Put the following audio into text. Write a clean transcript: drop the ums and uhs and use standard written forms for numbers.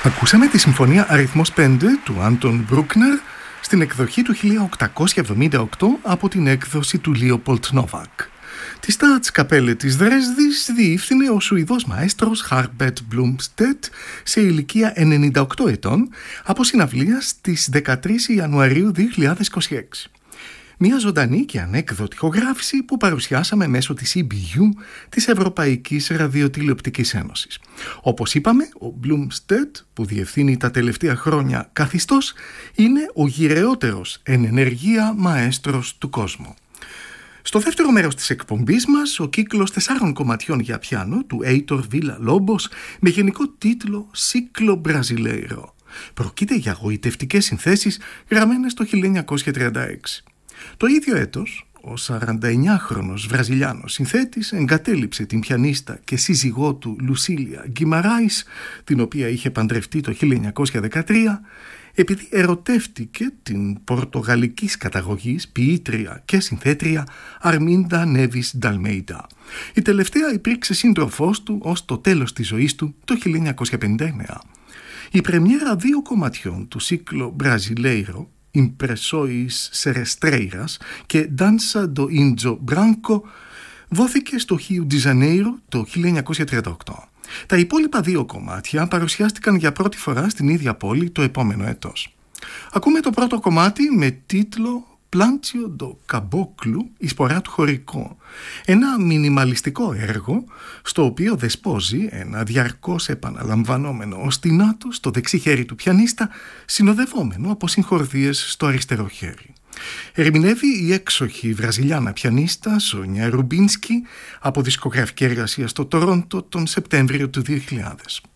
Ακούσαμε τη συμφωνία αριθμός 5 του Άντων Μπρούκνερ στην εκδοχή του 1878 από την έκδοση του Λίοπολτ Νόβακ. Τη Στάτσκαπέλε της Δρέσδης διεύθυνε ο Σουηδός μαέστρος Χάρμπερτ Μπλούμστετ σε ηλικία 98 ετών από συναυλία στις 13 Ιανουαρίου 2026. Μια ζωντανή και ανέκδοτη ηχογράφηση που παρουσιάσαμε μέσω της EBU, της Ευρωπαϊκής Ραδιοτηλεοπτικής Ένωσης. Όπως είπαμε, ο Μπλούμστετ, που διευθύνει τα τελευταία χρόνια καθιστός, είναι ο γυρεότερος εν ενεργεία μαέστρος του κόσμου. Στο δεύτερο μέρος της εκπομπής μας, ο κύκλος 4 κομματιών για πιάνο του Έιτορ Βίλα Λόμπος με γενικό τίτλο «Ciclo Brasileiro». Πρόκειται για γοητευτικές συνθέσεις γραμμένες το 1936. Το ίδιο έτος, ο 49χρονος Βραζιλιάνος συνθέτης εγκατέλειψε την πιανίστα και σύζυγό του Λουσίλια Γκιμαράης, την οποία είχε παντρευτεί το 1913, επειδή ερωτεύτηκε την πορτογαλικής καταγωγής ποιήτρια και συνθέτρια Αρμίντα Νέβις Νταλμέιντα. Η τελευταία υπήρξε σύντροφός του ως το τέλος της ζωής του το 1959. Η πρεμιέρα 2 κομματιών του Ciclo Brasileiro, Impressões Serestreiras και Dança do Índio Branco, δόθηκε στο Rio de Janeiro το 1938. Τα υπόλοιπα 2 κομμάτια παρουσιάστηκαν για πρώτη φορά στην ίδια πόλη το επόμενο έτος. Ακούμε το πρώτο κομμάτι με τίτλο «Plantio do Caboclo», η σπορά του χωρικό. Ένα μινιμαλιστικό έργο στο οποίο δεσπόζει ένα διαρκώς επαναλαμβανόμενο οστινάτο στο δεξί χέρι του πιανίστα, συνοδευόμενο από συγχορδίες στο αριστερό χέρι. Ερμηνεύει η έξοχη βραζιλιάνα πιανίστα Σόνια Ρουμπίνσκι από δισκογραφική εργασία στο Τορόντο τον Σεπτέμβριο του 2000.